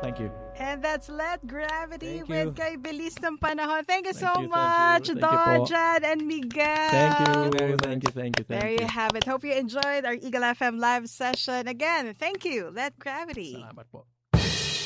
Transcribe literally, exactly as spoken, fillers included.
Thank you. And that's Let Gravity Thank with you. kay Bilis ng Panahon. Thank you Thank so you, thank much, you. Thank you Don, po. Jan, and Miguel. Thank you. Thank you. Thank you. Thank There you. you have it. Hope you enjoyed our Eagle F M live session. Again, thank you. Let Gravity. Salamat po.